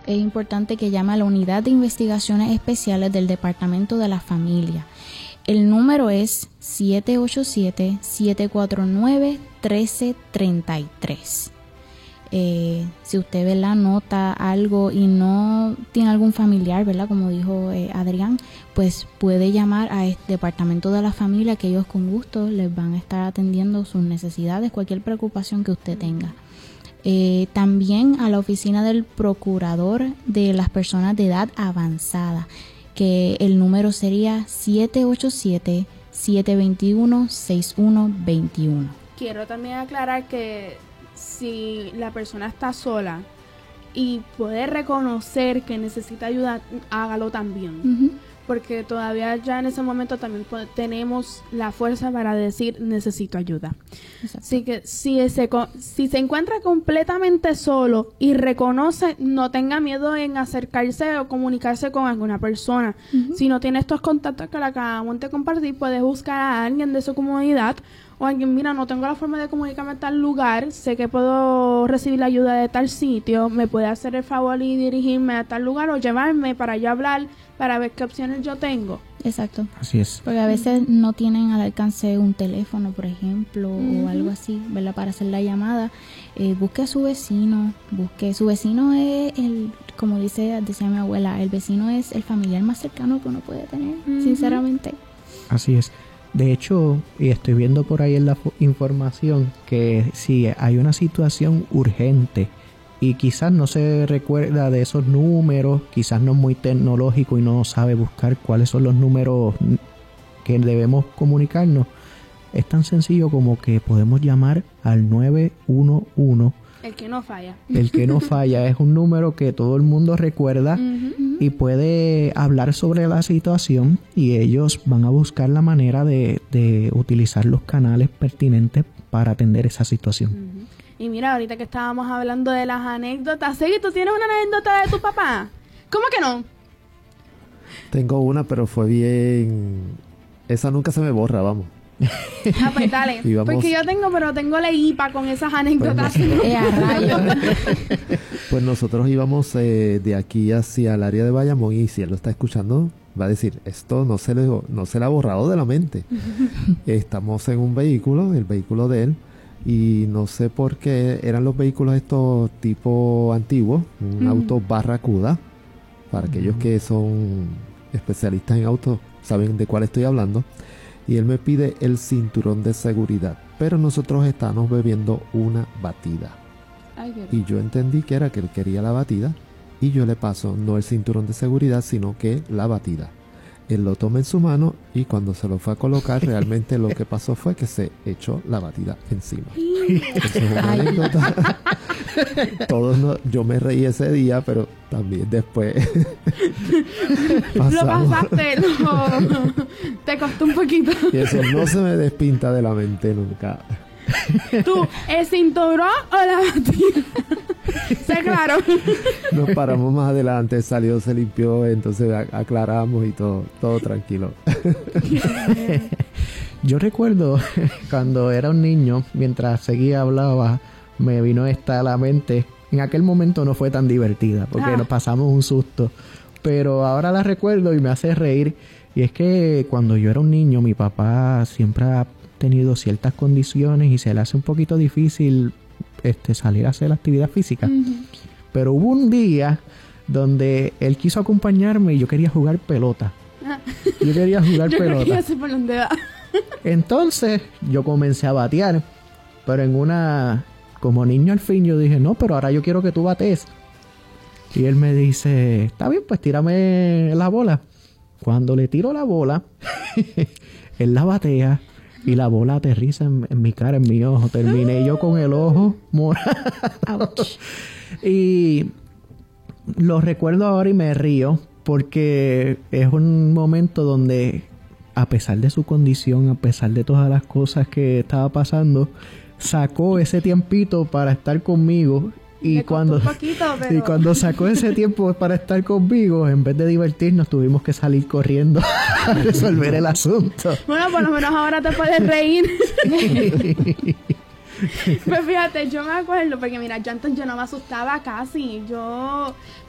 es importante que llame a la Unidad de Investigaciones Especiales del Departamento de la Familia. El número es 787-749-1333. Si usted, ¿verdad?, nota algo y no tiene algún familiar, ¿verdad?, como dijo Adrián, pues puede llamar a este Departamento de la Familia, que ellos con gusto les van a estar atendiendo sus necesidades, cualquier preocupación que usted tenga. También a la oficina del Procurador de las Personas de Edad Avanzada, que el número sería 787-721-6121. Quiero también aclarar que si la persona está sola y puede reconocer que necesita ayuda, hágalo también. Uh-huh. Porque todavía ya en ese momento también tenemos la fuerza para decir necesito ayuda. Exacto. Así que si se encuentra completamente solo y reconoce, no tenga miedo en acercarse o comunicarse con alguna persona. Uh-huh. Si no tiene estos contactos que le acabamos de compartir, puedes buscar a alguien de su comunidad o alguien, mira, no tengo la forma de comunicarme a tal lugar, sé que puedo recibir la ayuda de tal sitio, me puede hacer el favor y dirigirme a tal lugar o llevarme para yo hablar, para ver qué opciones yo tengo. Exacto. Así es. Porque a veces no tienen al alcance un teléfono, por ejemplo, o algo así, ¿verdad?, para hacer la llamada. Busque a su vecino, su vecino es como decía mi abuela, el vecino es el familiar más cercano que uno puede tener, sinceramente. Así es. De hecho, y estoy viendo por ahí en la información que si hay una situación urgente y quizás no se recuerda de esos números, quizás no es muy tecnológico y no sabe buscar cuáles son los números que debemos comunicarnos, es tan sencillo como que podemos llamar al 911. El que no falla. El que no falla es un número que todo el mundo recuerda y puede hablar sobre la situación y ellos van a buscar la manera de utilizar los canales pertinentes para atender esa situación. Y mira, ahorita que estábamos hablando de las anécdotas, ¿sí? ¿Tú tienes una anécdota de tu papá? ¿Cómo que no? Tengo una, pero fue bien... Esa nunca se me borra, vamos. Ah, pues dale. Porque yo tengo la IPA con esas anécdotas. Pues nosotros íbamos de aquí hacia el área de Bayamón y si él lo está escuchando va a decir, esto no se le ha borrado de la mente. Estamos en un vehículo, el vehículo de él, y no sé por qué eran los vehículos estos tipo antiguos, un auto Barracuda, para aquellos que son especialistas en autos saben de cuál estoy hablando. Y él me pide el cinturón de seguridad. Pero nosotros estábamos bebiendo una batida. Y yo entendí que era que él quería la batida. Y yo le paso no el cinturón de seguridad, sino que la batida. Él lo toma en su mano y cuando se lo fue a colocar, realmente lo que pasó fue que se echó la batida encima. Eso es una anécdota. Yo me reí ese día, pero también después lo pasaste, no. Te costó un poquito. Y eso no se me despinta de la mente nunca. ¿Tú, el cinturón o la batida? Sí, claro. Nos paramos más adelante, salió, se limpió, entonces aclaramos y todo tranquilo. Yo recuerdo cuando era un niño, mientras seguía hablaba, me vino esta a la mente. En aquel momento no fue tan divertida porque nos pasamos un susto, pero ahora la recuerdo y me hace reír. Y es que cuando yo era un niño, mi papá siempre ha tenido ciertas condiciones y se le hace un poquito difícil salir a hacer actividad física. Pero hubo un día donde él quiso acompañarme y yo quería jugar pelota. Yo quería hacer por donde va. Entonces yo comencé a batear, pero como niño al fin yo dije, no, pero ahora yo quiero que tú batees. Y él me dice, está bien, pues tírame la bola. Cuando le tiro la bola, él la batea y la bola aterriza en mi cara, en mi ojo. Terminé yo con el ojo morado. Y lo recuerdo ahora y me río porque es un momento donde, a pesar de su condición, a pesar de todas las cosas que estaba pasando, sacó ese tiempito para estar conmigo. Y cuando sacó ese tiempo para estar conmigo, en vez de divertirnos, tuvimos que salir corriendo a resolver el asunto. Bueno, por lo menos ahora te puedes reír. Pues fíjate, yo me acuerdo, porque mira, yo antes yo no me asustaba casi.